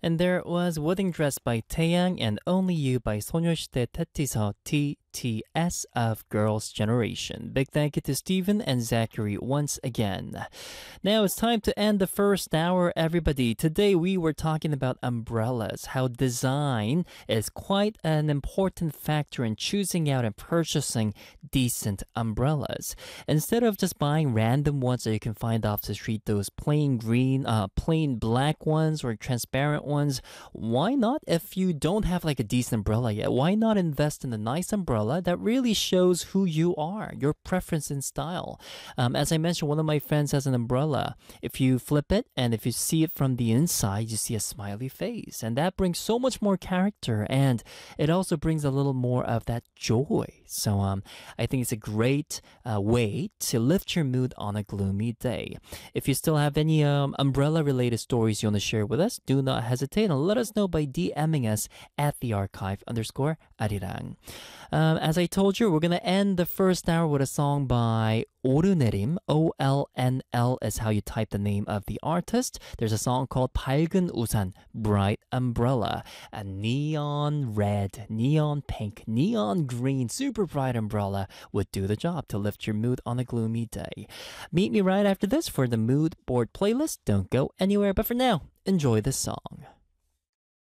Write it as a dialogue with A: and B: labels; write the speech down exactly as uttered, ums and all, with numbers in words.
A: And there it was Wedding Dress by Taeyang and Only You by 소녀시대 태티서 T T S of Girls' Generation. Big thank you to Steven and Zachary once again. Now it's time to end the first hour, everybody. Today we were talking about umbrellas, how design is quite an important factor in choosing out and purchasing decent umbrellas. Instead of just buying random ones that you can find off the street, those plain green, uh, plain black ones or transparent ones, why not, if you don't have like a decent umbrella yet, why not invest in a nice umbrella that really shows who you are, your preference and style. Um, as I mentioned, one of my friends has an umbrella. If you flip it and if you see it from the inside, you see a smiley face. And that brings so much more character, and it also brings a little more of that joy. So um, I think it's a great uh, way to lift your mood on a gloomy day. If you still have any um, umbrella-related stories you want to share with us, do not hesitate and let us know by DMing us at the archive underscore arirang. Um, as I told you, we're going to end the first hour with a song by 오르내림. O L N L is how you type the name of the artist. There's a song called 밝은 우산, Bright Umbrella. A neon red, neon pink, neon green, super bright umbrella would do the job to lift your mood on a gloomy day. Meet me right after this for the Mood Board playlist. Don't go anywhere, but for now, enjoy this song.